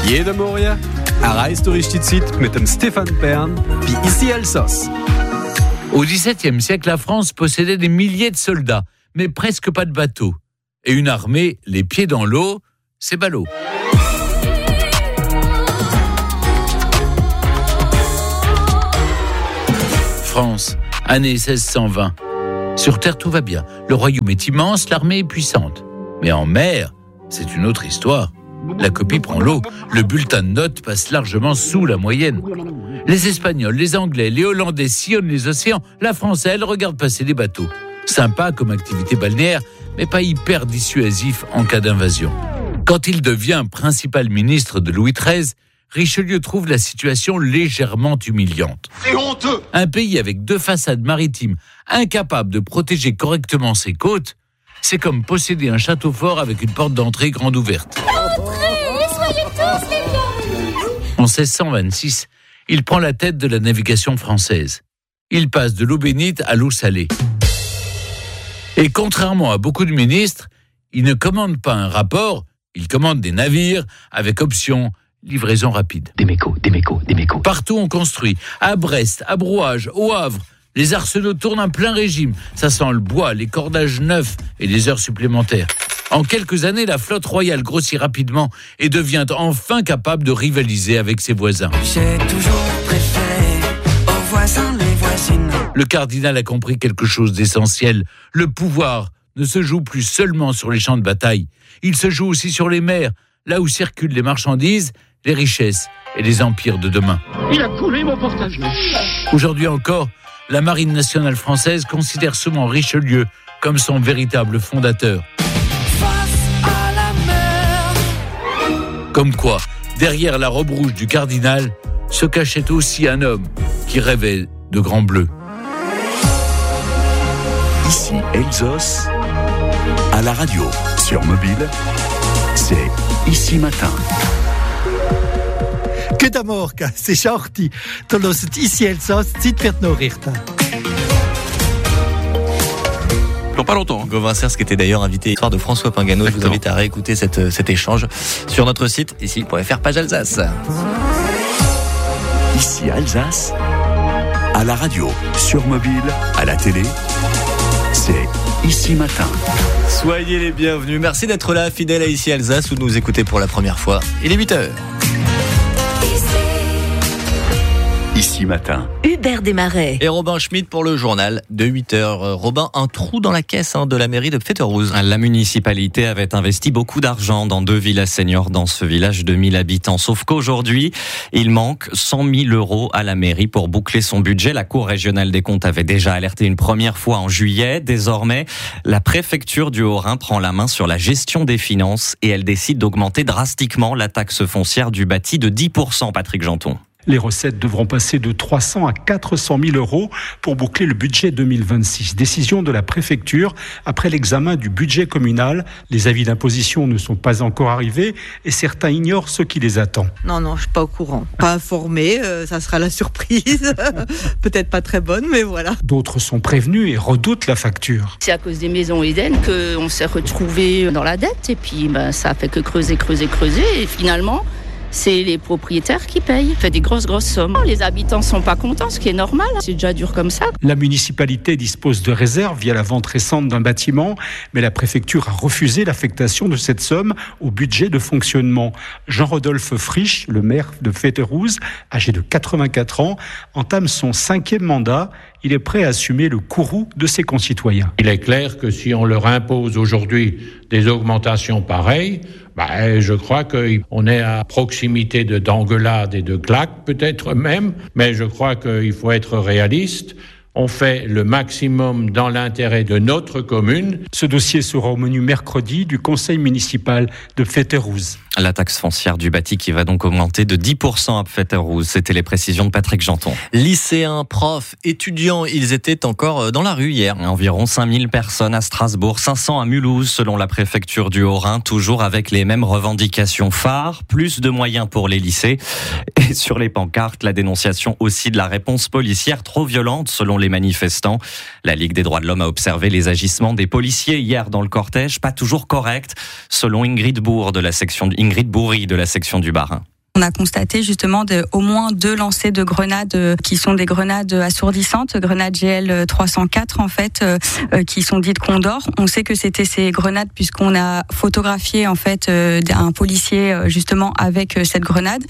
Jede Morgen erreist du richtig Zeit mit dem Stefan Bern wie ici Elsass. Au XVIIe siècle, la France possédait des milliers de soldats, mais presque pas de bateaux. Et une armée, les pieds dans l'eau, c'est ballot. France, année 1620. Sur terre, tout va bien. Le royaume est immense, l'armée est puissante. Mais en mer, c'est une autre histoire. La copie prend l'eau, le bulletin de notes passe largement sous la moyenne. Les Espagnols, les Anglais, les Hollandais sillonnent les océans. La France, elle, regarde passer des bateaux. Sympa comme activité balnéaire, mais pas hyper dissuasif en cas d'invasion. Quand il devient principal ministre de Louis XIII, Richelieu trouve la situation légèrement humiliante. C'est honteux! Un pays avec 2 façades maritimes, incapable de protéger correctement ses côtes, c'est comme posséder un château fort avec une porte d'entrée grande ouverte. Soyez tous les bienvenus. En 1626, il prend la tête de la navigation française. Il passe de l'eau bénite à l'eau salée. Et contrairement à beaucoup de ministres, il ne commande pas un rapport, il commande des navires avec option livraison rapide. Des mécos. Partout on construit, à Brest, à Brouage, au Havre, les arsenaux tournent en plein régime. Ça sent le bois, les cordages neufs et les heures supplémentaires. En quelques années, la flotte royale grossit rapidement et devient enfin capable de rivaliser avec ses voisins. J'ai toujours préféré aux voisins les voisines. Le cardinal a compris quelque chose d'essentiel. Le pouvoir ne se joue plus seulement sur les champs de bataille. Il se joue aussi sur les mers, là où circulent les marchandises, les richesses et les empires de demain. Il a coulé mon portage. Aujourd'hui encore, la marine nationale française considère souvent Richelieu comme son véritable fondateur. Comme quoi, derrière la robe rouge du cardinal, se cachait aussi un homme qui rêvait de grand bleu. Ici Elsass, à la radio, sur mobile, c'est Ici Matin. Guten Morgen, c'est Schachti. Du hörst Ici Elsass, Zeit für die Nachrichten. Dans pas longtemps. Gauvin Cers, qui était d'ailleurs invité l'histoire de François Pingano. Je vous invite à réécouter cet échange sur notre site, ici.fr, page Alsace. Ici Alsace, à la radio, sur mobile, à la télé, c'est Ici Matin. Soyez les bienvenus. Merci d'être là, fidèles à Ici Alsace, ou de nous écouter pour la première fois. Il est 8h. Ici Matin. Hubert Desmarais. Et Robin Schmitt pour le journal de 8h. Robin, un trou dans la caisse de la mairie de Pfetterhouse. La municipalité avait investi beaucoup d'argent dans 2 villas seniors dans ce village de 1000 habitants. Sauf qu'aujourd'hui, il manque 100 000 € à la mairie pour boucler son budget. La Cour régionale des comptes avait déjà alerté une première fois en juillet. Désormais, la préfecture du Haut-Rhin prend la main sur la gestion des finances et elle décide d'augmenter drastiquement la taxe foncière du bâti de 10%, Patrick Janton. Les recettes devront passer de 300 à 400 000 € pour boucler le budget 2026. Décision de la préfecture après l'examen du budget communal. Les avis d'imposition ne sont pas encore arrivés et certains ignorent ce qui les attend. Non, je suis pas au courant. Pas informé, ça sera la surprise. Peut-être pas très bonne, mais voilà. D'autres sont prévenus et redoutent la facture. C'est à cause des maisons Eden qu'on s'est retrouvés dans la dette et puis ça a fait que creuser et finalement c'est les propriétaires qui payent. Ça fait des grosses sommes. Les habitants sont pas contents, ce qui est normal. C'est déjà dur comme ça. La municipalité dispose de réserves via la vente récente d'un bâtiment, mais la préfecture a refusé l'affectation de cette somme au budget de fonctionnement. Jean-Rodolphe Frisch, le maire de Pfetterhouse, âgé de 84 ans, entame son 5e mandat. Il est prêt à assumer le courroux de ses concitoyens. Il est clair que si on leur impose aujourd'hui des augmentations pareilles, je crois qu'on est à proximité d'engueulades et de claques, peut-être même, mais je crois qu'il faut être réaliste. On fait le maximum dans l'intérêt de notre commune. Ce dossier sera au menu mercredi du conseil municipal de Pfetterhouse. La taxe foncière du bâti qui va donc augmenter de 10% à Pfetterhouse. C'était les précisions de Patrick Janton. Lycéens, profs, étudiants, ils étaient encore dans la rue hier. Environ 5000 personnes à Strasbourg, 500 à Mulhouse selon la préfecture du Haut-Rhin, toujours avec les mêmes revendications phares, plus de moyens pour les lycées. Et sur les pancartes, la dénonciation aussi de la réponse policière trop violente selon les manifestants. La Ligue des droits de l'homme a observé les agissements des policiers hier dans le cortège, pas toujours corrects, selon Ingrid Bourri de la section du Bas-Rhin. On a constaté justement au moins 2 lancers de grenades qui sont des grenades assourdissantes, grenades GL 304 en fait, qui sont dites Condor. On sait que c'était ces grenades puisqu'on a photographié en fait un policier justement avec cette grenade.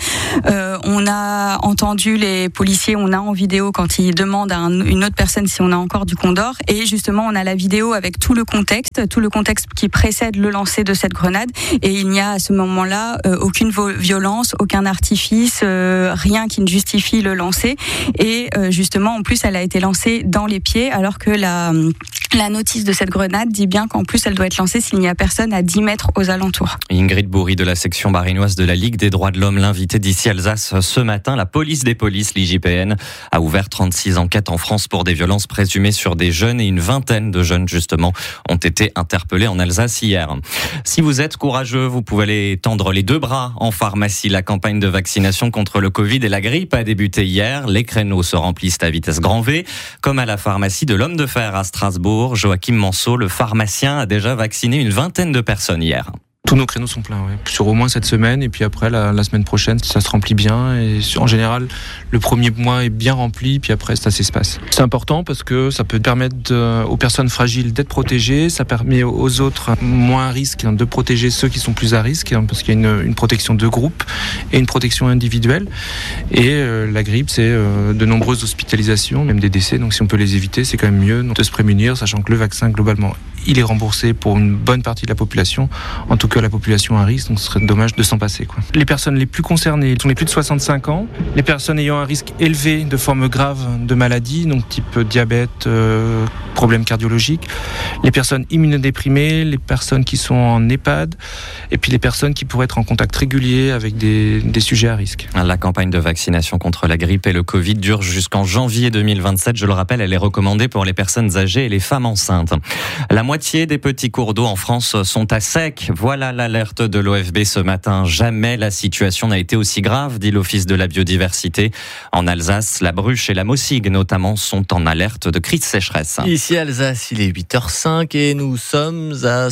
On a entendu les policiers, on a en vidéo quand ils demandent à une autre personne si on a encore du Condor, et justement on a la vidéo avec tout le contexte qui précède le lancer de cette grenade, et il n'y a à ce moment-là aucune violence, aucun artifice, rien qui ne justifie le lancer, et justement en plus elle a été lancée dans les pieds alors que la notice de cette grenade dit bien qu'en plus elle doit être lancée s'il n'y a personne à 10 mètres aux alentours. Ingrid Bourri de la section barinoise de la Ligue des droits de l'homme, l'invité d'ici Alsace ce matin. La police des polices, l'IJPN, a ouvert 36 enquêtes en France pour des violences présumées sur des jeunes, et une vingtaine de jeunes justement ont été interpellés en Alsace hier. Si vous êtes courageux, vous pouvez aller tendre les 2 bras en pharmacie. La campagne de vaccination contre le Covid et la grippe a débuté hier. Les créneaux se remplissent à vitesse grand V, comme à la pharmacie de l'Homme de Fer à Strasbourg. Joachim Manceau, le pharmacien, a déjà vacciné une vingtaine de personnes hier. Tous nos créneaux sont pleins, ouais. Sur au moins cette semaine, et puis après la semaine prochaine ça se remplit bien, et en général le premier mois est bien rempli, puis après ça s'espace. C'est important parce que ça peut permettre aux personnes fragiles d'être protégées, ça permet aux autres moins à risque de protéger ceux qui sont plus à risque, parce qu'il y a une protection de groupe et une protection individuelle, et la grippe c'est de nombreuses hospitalisations, même des décès, donc si on peut les éviter c'est quand même mieux de se prémunir, sachant que le vaccin globalement il est remboursé pour une bonne partie de la population, en tout cas la population à risque, donc ce serait dommage de s'en passer, quoi. Les personnes les plus concernées sont les plus de 65 ans, les personnes ayant un risque élevé de formes graves de maladies, donc type diabète, problèmes cardiologiques, les personnes immunodéprimées, les personnes qui sont en EHPAD, et puis les personnes qui pourraient être en contact régulier avec des sujets à risque. La campagne de vaccination contre la grippe et le Covid dure jusqu'en janvier 2027. Je le rappelle, elle est recommandée pour les personnes âgées et les femmes enceintes. La moitié des petits cours d'eau en France sont à sec. Voilà l'alerte de l'OFB ce matin. Jamais la situation n'a été aussi grave, dit l'Office de la biodiversité. En Alsace, la Bruche et la Maussigue notamment sont en alerte de crise de sécheresse. Ici à Alsace, il est 8h05 et nous sommes à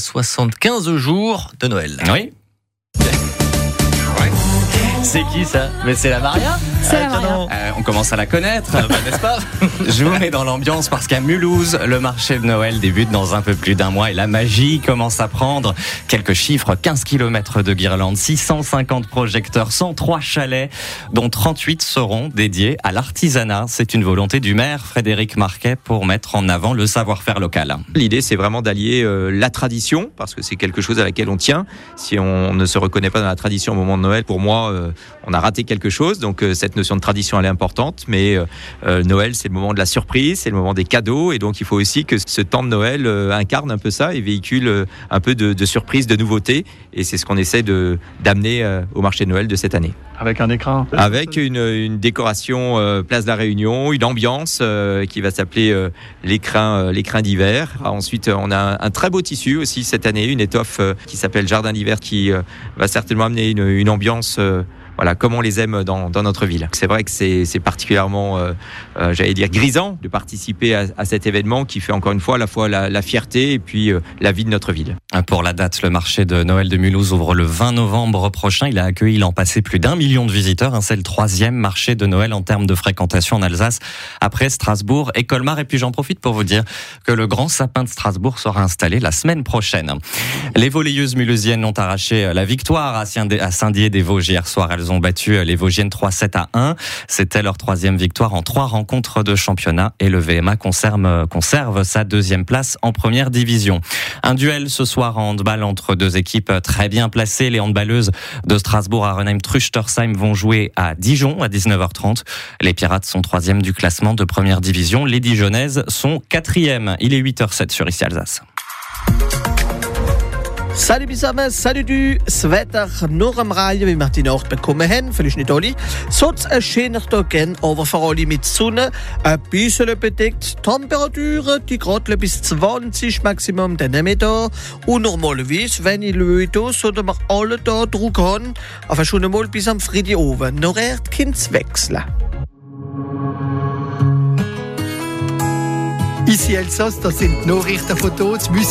75 jours de Noël. Oui. C'est qui ça? Mais c'est la Maria. C'est la Maria. On commence à la connaître, n'est-ce pas? Je vous mets dans l'ambiance parce qu'à Mulhouse, le marché de Noël débute dans un peu plus d'un mois et la magie commence à prendre. Quelques chiffres, 15 km de guirlandes, 650 projecteurs, 103 chalets, dont 38 seront dédiés à l'artisanat. C'est une volonté du maire Frédéric Marquet pour mettre en avant le savoir-faire local. L'idée, c'est vraiment d'allier la tradition, parce que c'est quelque chose à laquelle on tient. Si on ne se reconnaît pas dans la tradition au moment de Noël, pour moi, on a raté quelque chose. Donc cette notion de tradition, elle est importante, mais Noël, c'est le moment de la surprise, c'est le moment des cadeaux, et donc il faut aussi que ce temps de Noël incarne un peu ça et véhicule un peu de surprise, de nouveauté, et c'est ce qu'on essaie d'amener au marché de Noël de cette année. Avec un écran. Avec une décoration place de la Réunion, une ambiance qui va s'appeler l'écrin d'hiver. Ensuite, on a un très beau tissu aussi cette année, une étoffe qui s'appelle Jardin d'hiver, qui va certainement amener une ambiance voilà, comme on les aime dans notre ville. C'est vrai que c'est particulièrement, j'allais dire, grisant de participer à cet événement qui fait encore une fois à la fois la fierté et puis la vie de notre ville. Pour la date, le marché de Noël de Mulhouse ouvre le 20 novembre prochain. Il a accueilli l'an passé plus d'1 million de visiteurs. C'est le 3e marché de Noël en termes de fréquentation en Alsace, après Strasbourg et Colmar. Et puis j'en profite pour vous dire que le grand sapin de Strasbourg sera installé la semaine prochaine. Les volleyeuses mulhousiennes ont arraché la victoire à Saint-Dié-des-Vosges hier soir. Elles ont battu les Vosgiennes 3-7-1. C'était leur 3e victoire en 3 rencontres de championnat et le VMA conserve sa 2e place en première division. Un duel ce soir en handball entre 2 équipes très bien placées. Les handballeuses de Strasbourg à Renheim-Truchtersheim vont jouer à Dijon à 19h30. Les Pirates sont 3e du classement de première division. Les Dijonnaises sont 4e. Il est 8h07 sur ici Alsace. Salut zusammen, salut du. Das Wetter nur am Rhein, wie wir die Nacht bekommen haben, vielleicht nicht alle. Sonst ein schöner Tag, aber vor allem mit Sonne, ein bisschen bedeckt. Temperaturen, die gerade bis 20 Maximum dann mehr da. Und normalerweise, wenn ich Leute, sollten wir alle da Druck haben, aber schon einmal bis am Freitag oben. Noch erst kann's wechseln. Ici Elsass, das sind Nachrichtenfotos.